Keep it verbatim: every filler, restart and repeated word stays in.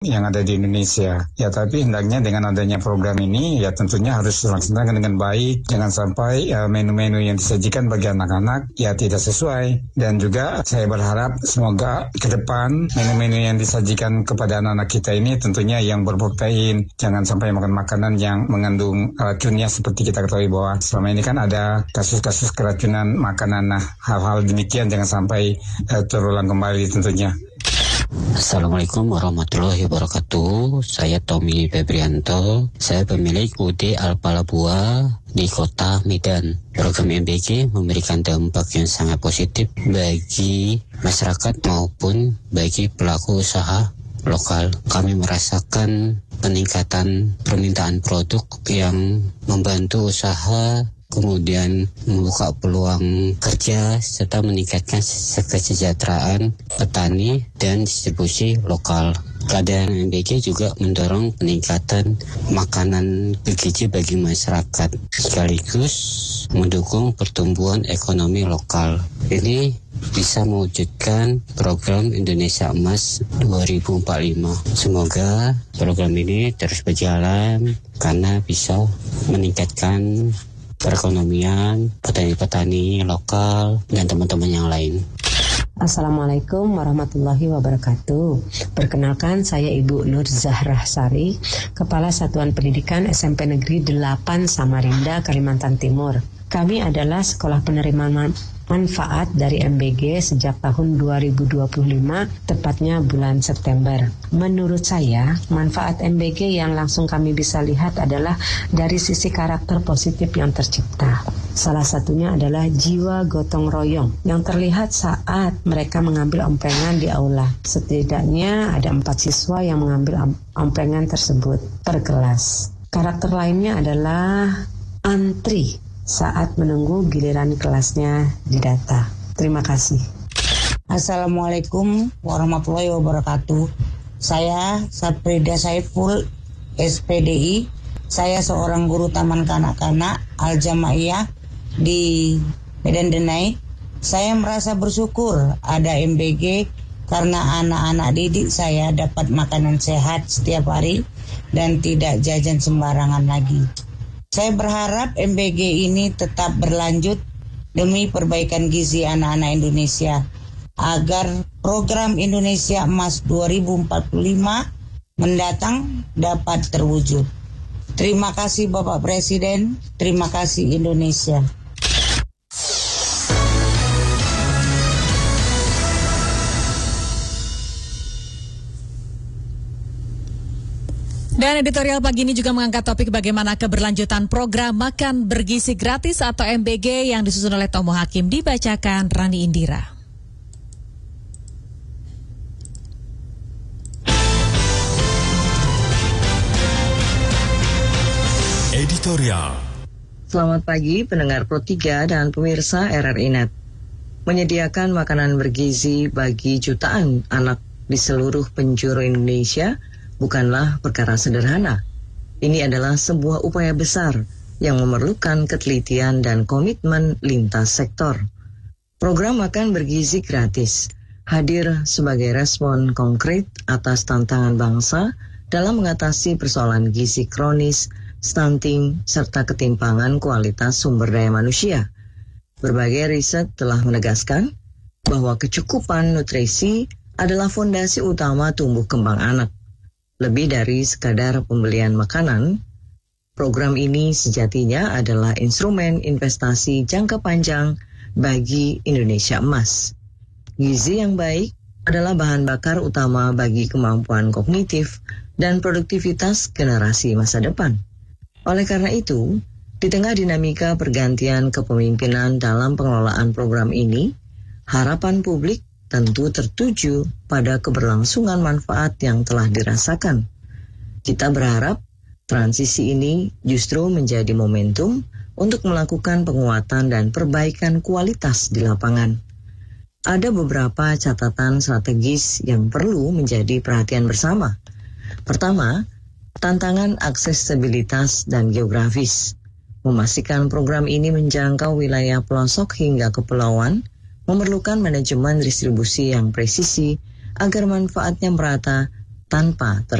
yang ada di Indonesia. Ya, tapi hendaknya dengan adanya program ini ya tentunya harus dilaksanakan dengan baik. Jangan sampai ya, menu-menu yang disajikan bagi anak-anak ya tidak sesuai. Dan juga saya berharap semoga ke depan menu-menu yang disajikan kepada anak-anak kita ini tentunya yang berprotein. Jangan sampai makan makanan yang mengandung racunnya seperti kita ketahui bahwa selama ini kan ada kasus-kasus keracunan makanan. Nah, hal-hal demikian jangan sampai uh, terulang kembali tentunya. Assalamualaikum warahmatullahi wabarakatuh. Saya Tommy Febrianto. Saya pemilik U D Al-Palabua di kota Medan. Program M B G memberikan dampak yang sangat positif bagi masyarakat maupun bagi pelaku usaha lokal. Kami merasakan peningkatan permintaan produk yang membantu usaha, kemudian membuka peluang kerja serta meningkatkan kesejahteraan petani dan distribusi lokal. Kehadiran M B G juga mendorong peningkatan makanan bergizi bagi masyarakat sekaligus mendukung pertumbuhan ekonomi lokal. Ini bisa mewujudkan program Indonesia Emas dua ribu empat puluh lima. Semoga program ini terus berjalan karena bisa meningkatkan perekonomian petani-petani lokal dan teman-teman yang lain. Assalamualaikum warahmatullahi wabarakatuh. Perkenalkan, saya Ibu Nur Zahrah Sari, Kepala Satuan Pendidikan S M P Negeri delapan Samarinda, Kalimantan Timur. Kami adalah sekolah penerima manfaat dari M B G sejak tahun dua ribu dua puluh lima, tepatnya bulan September. Menurut saya, manfaat M B G yang langsung kami bisa lihat adalah dari sisi karakter positif yang tercipta. Salah satunya adalah jiwa gotong royong yang terlihat saat mereka mengambil omprengan di aula. Setidaknya ada empat siswa yang mengambil omprengan tersebut per kelas. Karakter lainnya adalah antri saat menunggu giliran kelasnya didata. Terima kasih. Assalamualaikum warahmatullahi wabarakatuh. Saya Saprida Saiful, S P D I. Saya seorang guru taman kanak-kanak Al-Jamaiyah di Medan Denai. Saya merasa bersyukur ada M B G karena anak-anak didik saya dapat makanan sehat setiap hari dan tidak jajan sembarangan lagi. Saya berharap M B G ini tetap berlanjut demi perbaikan gizi anak-anak Indonesia agar program Indonesia Emas dua ribu empat puluh lima mendatang dapat terwujud. Terima kasih Bapak Presiden, terima kasih Indonesia. Dan editorial pagi ini juga mengangkat topik bagaimana keberlanjutan program Makan Bergizi Gratis atau M B G yang disusun oleh Tomo Hakim, dibacakan Rani Indira. Editorial. Selamat pagi pendengar Pro tiga dan pemirsa R R I Net. Menyediakan makanan bergizi bagi jutaan anak di seluruh penjuru Indonesia bukanlah perkara sederhana. Ini adalah sebuah upaya besar yang memerlukan ketelitian dan komitmen lintas sektor. Program Makan Bergizi Gratis hadir sebagai respon konkret atas tantangan bangsa dalam mengatasi persoalan gizi kronis, stunting, serta ketimpangan kualitas sumber daya manusia. Berbagai riset telah menegaskan bahwa kecukupan nutrisi adalah fondasi utama tumbuh kembang anak. Lebih dari sekadar pembelian makanan, program ini sejatinya adalah instrumen investasi jangka panjang bagi Indonesia Emas. Gizi yang baik adalah bahan bakar utama bagi kemampuan kognitif dan produktivitas generasi masa depan. Oleh karena itu, di tengah dinamika pergantian kepemimpinan dalam pengelolaan program ini, harapan publik tentu tertuju pada keberlangsungan manfaat yang telah dirasakan. Kita berharap transisi ini justru menjadi momentum untuk melakukan penguatan dan perbaikan kualitas di lapangan. Ada beberapa catatan strategis yang perlu menjadi perhatian bersama. Pertama, tantangan aksesibilitas dan geografis. Memastikan program ini menjangkau wilayah pelosok hingga kepulauan memerlukan manajemen distribusi yang presisi agar manfaatnya merata tanpa ter